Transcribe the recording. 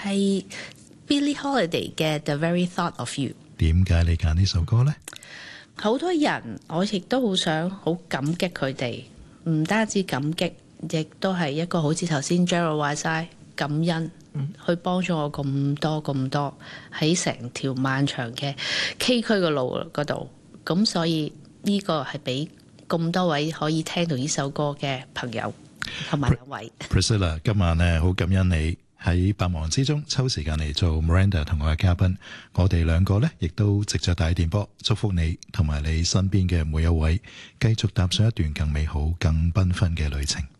係 Billie Holiday 嘅 The Very Thought of You。 點解你揀呢首歌呢？ 好多人我亦都好想好感激佢哋，唔單止感激，亦都係一個好似頭先 Gerald 話齋感恩，去幫咗我咁多喺成條漫長嘅崎嶇嘅路嗰度。咁所以呢個係俾咁多位可以聽到呢首歌嘅朋友同埋兩位。 Priscilla， 今晚呢好感恩你喺百忙之中抽時間嚟做 Miranda 同我嘅嘉賓。我哋兩個呢亦都藉着大電波祝福你同埋你身邊嘅每一位，繼續踏上一段更美好、更繽紛嘅旅程。